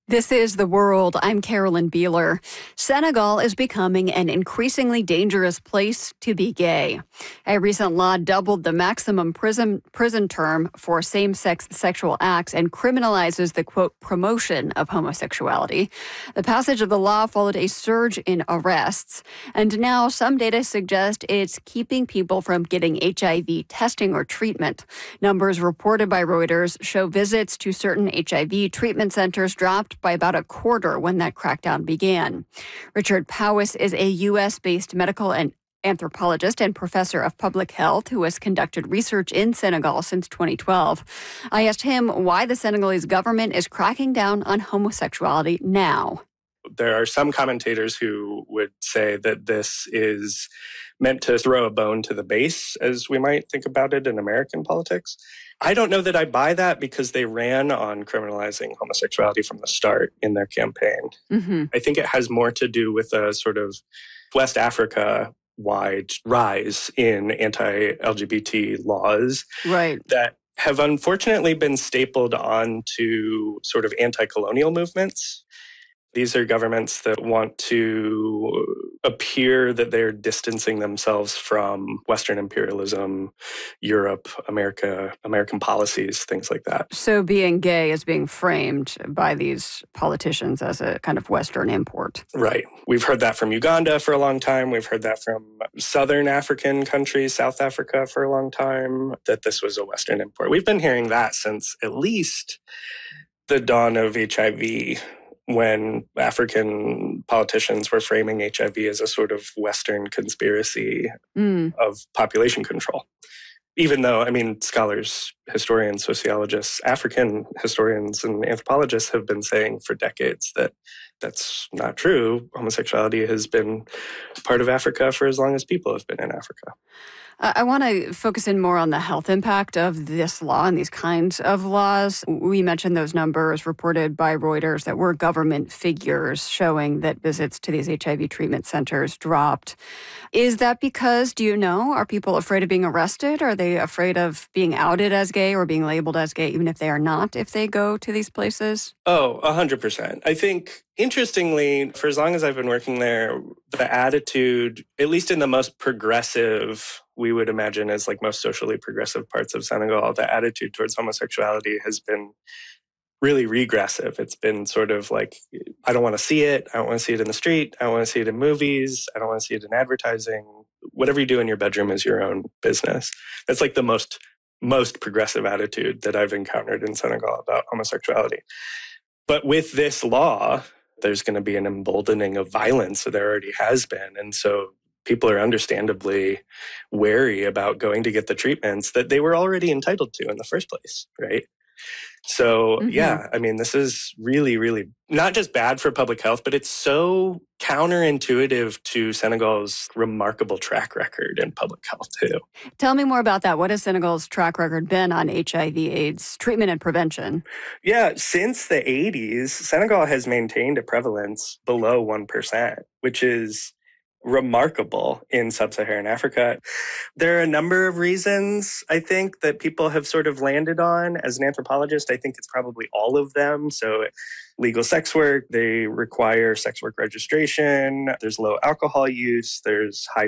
This is The World. I'm Carolyn Beeler. Senegal is becoming an increasingly dangerous place to be gay. A recent law doubled the maximum prison term for same-sex sexual acts and criminalizes the, quote, promotion of homosexuality. The passage of the law followed a surge in arrests, and now some data suggest it's keeping people from getting HIV testing or treatment. Numbers reported by Reuters show visits to certain HIV treatment centers dropped by about a quarter when that crackdown began. Richard Powis is a U.S.-based medical and anthropologist and professor of public health who has conducted research in Senegal since 2012. I asked him why the Senegalese government is cracking down on homosexuality now. There are some commentators who would say that this is meant to throw a bone to the base, as we might think about it in American politics. I don't know that I buy that because they ran on criminalizing homosexuality from the start in their campaign. Mm-hmm. I think it has more to do with a sort of West Africa-wide rise in anti-LGBT laws that have unfortunately been stapled onto sort of anti-colonial movements. These are governments that want to appear that they're distancing themselves from Western imperialism, Europe, American policies, things like that. So being gay is being framed by these politicians as a kind of Western import. Right. We've heard that from Uganda for a long time. We've heard that from Southern African countries, South Africa for a long time, that this was a Western import. We've been hearing that since at least the dawn of HIV, when African politicians were framing HIV as a sort of Western conspiracy of population control. Even though, scholars, historians, sociologists, African historians and anthropologists have been saying for decades that that's not true. Homosexuality has been part of Africa for as long as people have been in Africa. I want to focus in more on the health impact of this law and these kinds of laws. We mentioned those numbers reported by Reuters that were government figures showing that visits to these HIV treatment centers dropped. Is that because, do you know, are people afraid of being arrested? Are they afraid of being outed as gay or being labeled as gay, even if they are not, if they go to these places? Oh, 100%. I think, interestingly, for as long as I've been working there, the attitude, at least in the most progressive, we would imagine as like most socially progressive parts of Senegal, the attitude towards homosexuality has been really regressive. It's been sort of like, I don't want to see it. I don't want to see it in the street. I don't want to see it in movies. I don't want to see it in advertising. Whatever you do in your bedroom is your own business. That's like the most progressive attitude that I've encountered in Senegal about homosexuality. But with this law, there's going to be an emboldening of violence. So there already has been. And so people are understandably wary about going to get the treatments that they were already entitled to in the first place, right? So, this is really, really not just bad for public health, but it's so counterintuitive to Senegal's remarkable track record in public health, too. Tell me more about that. What has Senegal's track record been on HIV/AIDS treatment and prevention? Yeah, since the 80s, Senegal has maintained a prevalence below 1%, which is remarkable in sub-Saharan Africa. There are a number of reasons, I think, that people have sort of landed on. As an anthropologist, I think it's probably all of them. So legal sex work, they require sex work registration, there's low alcohol use, there's high